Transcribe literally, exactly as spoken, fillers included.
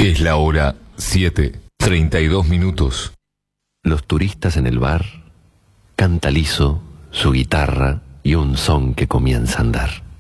Es la hora siete, treinta y dos minutos. Los turistas en el bar, canta liso, su guitarra y un son que comienza a andar.